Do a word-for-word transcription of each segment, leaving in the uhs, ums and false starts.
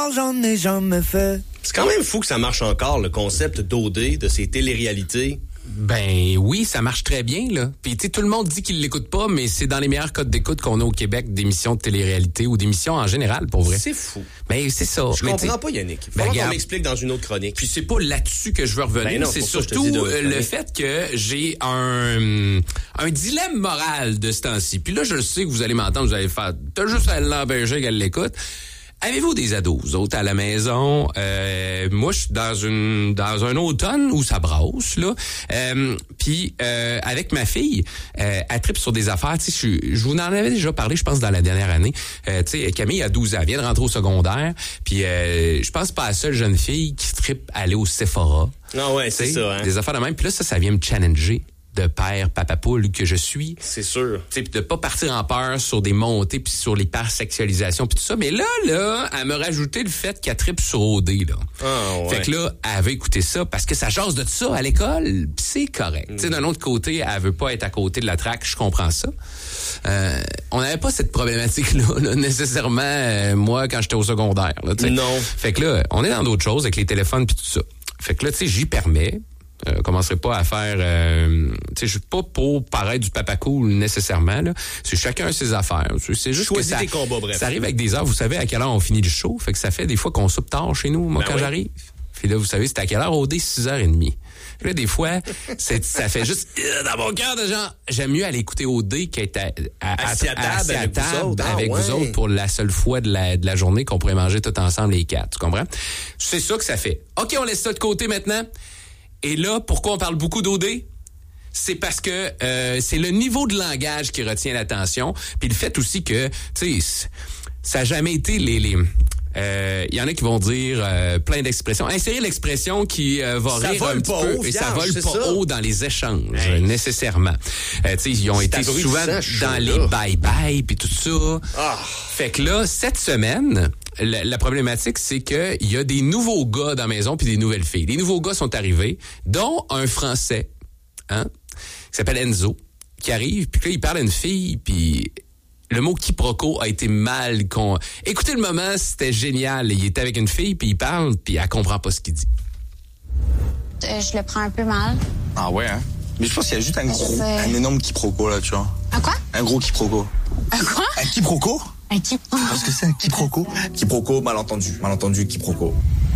J'en ai jamais fait. C'est quand même fou que ça marche encore, le concept d'O D, de ces téléréalités. Ben oui, ça marche très bien, là. Puis tu sais, tout le monde dit qu'il l'écoute pas, mais c'est dans les meilleurs codes d'écoute qu'on a au Québec d'émissions de télé-réalité ou d'émissions en général, pour vrai. C'est fou. Ben c'est ça. Je mais comprends pas, Yannick. Il ben, faut qu'on m'explique dans une autre chronique. Puis c'est pas là-dessus que je veux revenir, ben non, c'est c'est surtout le fait que j'ai un un dilemme moral de ce temps-ci. Puis là, je le sais que vous allez m'entendre, vous allez faire, t'as juste à l'empêcher qu'elle l'écoute. Avez-vous des ados, vous autres, à la maison? Euh, moi, je suis dans une dans un automne où ça brasse, là. Euh, Puis, euh, avec ma fille, euh, elle tripe sur des affaires. Tu sais, je, je vous en avais déjà parlé, je pense, dans la dernière année. Euh, tu sais, Camille a douze ans, elle vient de rentrer au secondaire. Puis, euh, je pense pas à la seule jeune fille qui tripe aller au Sephora. Ah ouais, c'est ça, hein? Des affaires de même. Puis là, ça, ça vient me challenger. De père papa poule que je suis. C'est sûr. Tu sais, de pas partir en peur sur des montées puis sur l'hypersexualisation puis tout ça. Mais là, là, elle me rajoutait le fait qu'elle tripe sur O D, là. Ah, ouais. Fait que là, elle veut écouter ça parce que ça jase de ça à l'école, pis c'est correct. Mm. Tu sais, d'un autre côté, elle veut pas être à côté de la traque, je comprends ça. Euh, on n'avait pas cette problématique-là, là, nécessairement, euh, moi, quand j'étais au secondaire, là, tu sais. Non. Fait que là, on est dans d'autres choses avec les téléphones puis tout ça. Fait que là, tu sais, j'y permets. Euh, commencerai pas à faire euh, tu sais, je suis pas pour paraître du papa cool nécessairement, là. C'est chacun ses affaires. C'est juste Choisis que ça, tes combats, bref. Ça arrive avec des heures, vous savez à quelle heure on finit le show, fait que ça fait des fois qu'on soupe tard chez nous, moi, ben quand oui. j'arrive. Puis là, vous savez, c'est à quelle heure? O D, six heures trente. Là, des fois, c'est, ça fait juste dans mon cœur de genre, j'aime mieux aller écouter O D qu'être à, à, assis à table, assis à avec, table vous autres. avec ah, vous ouais. autres pour la seule fois de la, de la journée qu'on pourrait manger tout ensemble les quatre. Tu comprends? C'est ça que ça fait. OK, on laisse ça de côté maintenant. Et là, pourquoi on parle beaucoup d'O D? C'est parce que euh, c'est le niveau de langage qui retient l'attention, puis le fait aussi que, tu sais, ça n'a jamais été les... les euh, y en a qui vont dire euh, plein d'expressions. Insérer l'expression qui euh, va ça rire un petit peu. Haut, et ça vierge, vole pas ça. haut dans les échanges, hey. nécessairement. Euh, tu sais, ils ont c'est été souvent dans chaud, les là. bye-bye puis tout ça. Ah. Fait que là, cette semaine... La, la problématique, c'est que il y a des nouveaux gars dans la maison puis des nouvelles filles. Les nouveaux gars sont arrivés, dont un Français, hein, qui s'appelle Enzo, qui arrive, puis là, il parle à une fille, puis le mot quiproquo a été mal con. Écoutez le moment, c'était génial. Il était avec une fille, puis il parle, puis elle comprend pas ce qu'il dit. Euh, je le prends un peu mal. Ah ouais, hein? Mais je pense qu'il y a juste un gros, C'est... un énorme quiproquo là, tu vois. Un quoi? Un gros quiproquo. Un quoi? Un quiproquo? Un quiproquo. Parce que c'est un quiproquo. Quiproquo, malentendu. Malentendu, quiproquo.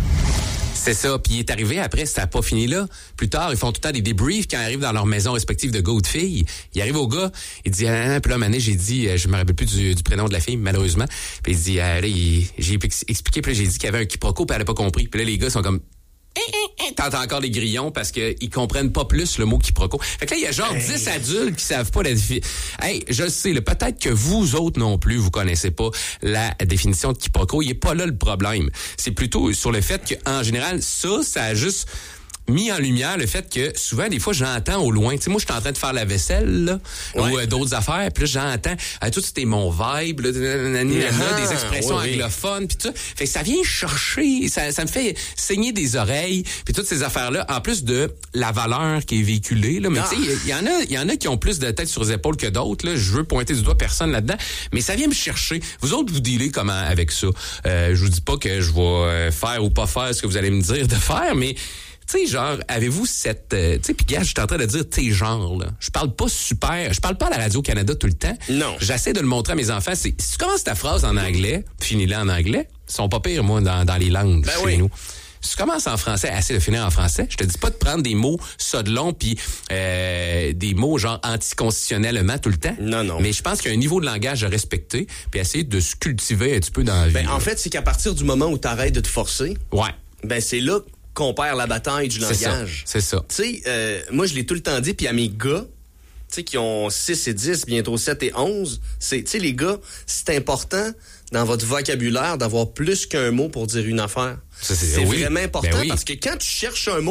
C'est ça. Puis il est arrivé après, ça n'a pas fini là. Plus tard, ils font tout le temps des débriefs quand ils arrivent dans leur maison respective de gars ou de filles. Il arrive au gars, il dit, ah, puis là, mané, j'ai dit, je me rappelle plus du, du prénom de la fille, malheureusement. Puis il dit, ah, là, il, j'ai expliqué, puis là, j'ai dit qu'il y avait un quiproquo, puis elle n'a pas compris. Puis là, les gars sont comme, t'entends encore les grillons parce qu'ils comprennent pas plus le mot quiproquo. Fait que là, il y a genre hey. dix adultes qui savent pas la définition. Hey, je le sais, là, peut-être que vous autres non plus, vous connaissez pas la définition de quiproquo. Il est pas là le problème. C'est plutôt sur le fait qu'en général, ça, ça a juste mis en lumière le fait que souvent, des fois, j'entends au loin. Tu sais, moi, je suis en train de faire la vaisselle, là, ouais. ou euh, d'autres affaires, puis là, j'entends, ah, tout c'était mon vibe, là, nanani, ah, des expressions oui, anglophones, puis tout ça. Fait que ça vient chercher, ça, ça me fait saigner des oreilles, puis toutes ces affaires-là, en plus de la valeur qui est véhiculée, là. Mais ah. tu sais, il y en a, il y en a qui ont plus de tête sur les épaules que d'autres, là. Je veux pointer du doigt personne là-dedans, mais ça vient me chercher. Vous autres, vous dealez comment avec ça? Euh, je vous dis pas que je vais faire ou pas faire ce que vous allez me dire de faire, mais tu sais, genre, avez-vous cette... Euh, tu sais, puis gars, je suis en train de dire tes genres, là. Je parle pas super... Je parle pas à la Radio-Canada tout le temps. Non. J'essaie de le montrer à mes enfants. C'est, si tu commences ta phrase en anglais, finis-la en anglais, ils sont pas pires, moi, dans, dans les langues ben chez oui. nous. Si tu commences en français, essaie de finir en français. Je te dis pas de prendre des mots ça de long puis euh, des mots genre anticonstitutionnellement tout le temps. Non, non. Mais je pense qu'il y a un niveau de langage à respecter puis essayer de se cultiver un petit peu dans la vie. Ben, en fait, c'est qu'à partir du moment où tu arrêtes de te forcer, ouais. ben c'est là qu'on perd la bataille du c'est langage. Ça, c'est ça. Tu sais, euh, moi, je l'ai tout le temps dit, puis à mes gars, tu sais, qui ont six et dix, bientôt sept et onze, c'est, tu sais, les gars, c'est important dans votre vocabulaire d'avoir plus qu'un mot pour dire une affaire. Ça, c'est c'est oui. vraiment important ben oui. parce que quand tu cherches un mot,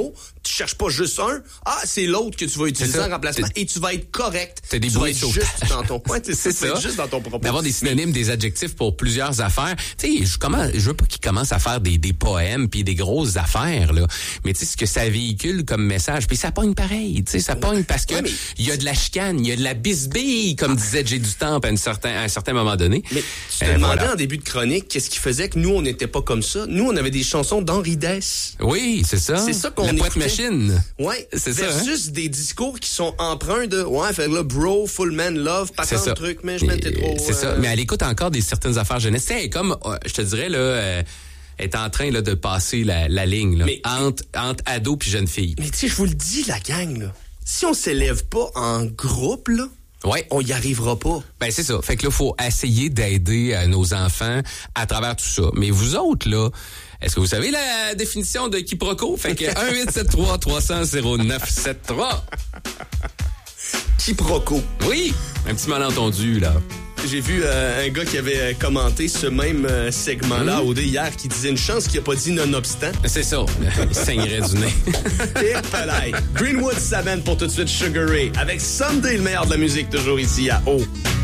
tu cherches pas juste un. Ah, c'est l'autre que tu vas utiliser en remplacement et tu vas être correct. T'as des tu vas bruits être de juste sauvetage. dans ton point. C'est c'est ça. juste dans ton propos. D'avoir des synonymes, des adjectifs pour plusieurs affaires. Tu sais, je commence, je veux pas qu'ils commencent à faire des, des poèmes puis des grosses affaires, là. Mais tu sais, ce que ça véhicule comme message, puis ça pogne pareil, tu sais, ça pogne parce que Ouais, mais... il y a de la chicane, il y a de la bisbille, comme disait Jay du Temple à un certain, à un certain moment donné. Mais tu te Euh, demandais voilà. en début de chronique qu'est-ce qui faisait que nous, on n'était pas comme ça. Nous, on avait des chansons d'Henri Dess. Oui, c'est ça. C'est ça qu'on La poète écoutait. machine. Ouais. C'est ça, hein? Versus des discours qui sont empreints de, ouais, fait là, bro, full man love, pas C'est tant de ça. trucs, mais je m'étais trop... C'est ça. euh, Mais elle écoute encore des certaines affaires jeunesse. Elle est comme, euh, je te dirais, là, euh, elle est en train là, de passer la, la ligne là, Mais- entre, entre ado puis jeune fille. Mais tu sais, je vous le dis, la gang, là, si on s'élève pas en groupe, là, Ouais. on y arrivera pas. Ben c'est ça. Fait que là, faut essayer d'aider euh, nos enfants à travers tout ça. Mais vous autres, là, est-ce que vous savez la définition de quiproquo? Fait que un huit sept trois trois zéro zéro zéro neuf sept trois. Quiproquo. Oui, un petit malentendu, là. J'ai vu euh, un gars qui avait euh, commenté ce même euh, segment-là Mmh. au dé hier qui disait une chance qu'il a pas dit nonobstant. C'est ça. Il saignerait du nez. Et palais. Greenwood Savane pour tout de suite Sugar Ray avec Someday, le meilleur de la musique, toujours ici à O.